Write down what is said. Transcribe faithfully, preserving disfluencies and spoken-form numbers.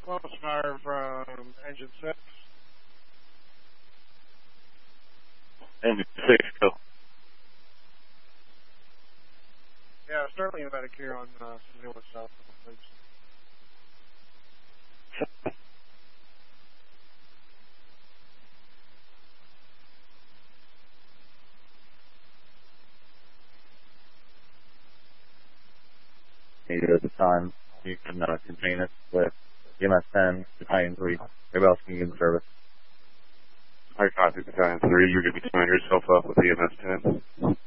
Close fire from engine six. Engine six, go. Yeah, Sterling and medic here on uh, New South, please. Neither at the time, you can uh, contain it with E M S ten, Battalion three. Everybody else can get in service. High copy, Battalion three. You're going to be tying yourself up with E M S ten.